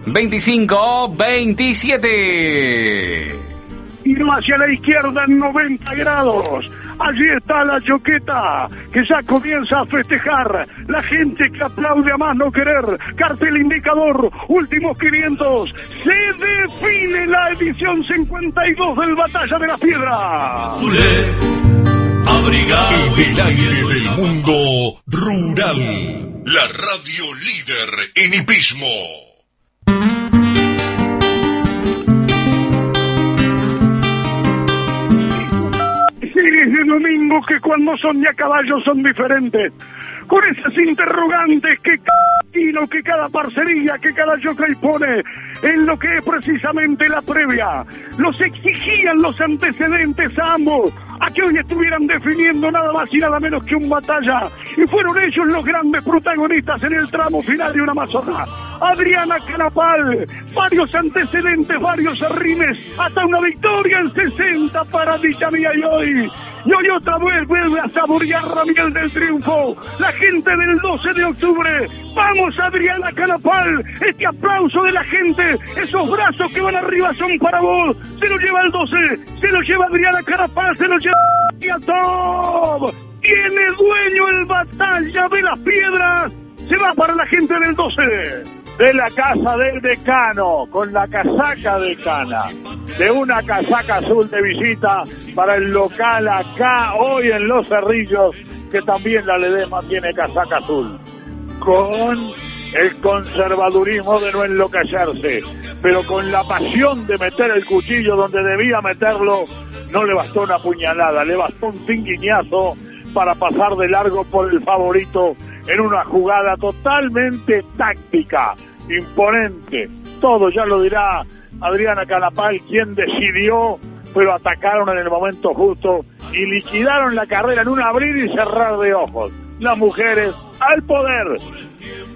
25-27. Tiro hacia la izquierda en 90 grados. Allí está la Choqueta, que ya comienza a festejar. La gente que aplaude a más no querer. Cartel indicador, últimos 500. Se define la edición 52 del Batalla de la Piedra. En el aire del mundo rural. La radio líder en hipismo. De domingo que cuando son de a caballo son diferentes, con esas interrogantes que cada kilo, que cada parcería, que cada jockey pone en lo que es precisamente la previa. Los exigían los antecedentes a ambos, a que hoy estuvieran definiendo nada más y nada menos que un Batalla, y fueron ellos los grandes protagonistas en el tramo final de una mazorra. Adriana Canapal, varios antecedentes, varios arrimes, hasta una victoria en 60 para dicha mía, y hoy otra vez vuelve a saborear la miel del triunfo. La gente del 12 de octubre, vamos Adriana Canapal, este aplauso de la gente, esos brazos que van arriba son para vos, se lo lleva el 12, se lo lleva Adriana Canapal, se lo lleva Top. Tiene dueño el Batalla de las Piedras, se va para la gente del 12. De la casa del decano, con la casaca decana, de una casaca azul de visita para el local acá hoy en Los Cerrillos, que también la Ledesma tiene casaca azul, con el conservadurismo de no enloquecerse, pero con la pasión de meter el cuchillo donde debía meterlo. No le bastó una puñalada, le bastó un tinguiñazo para pasar de largo por el favorito en una jugada totalmente táctica, imponente. Todo ya lo dirá Adriana Canapal, quien decidió, pero atacaron en el momento justo y liquidaron la carrera en un abrir y cerrar de ojos. Las mujeres al poder.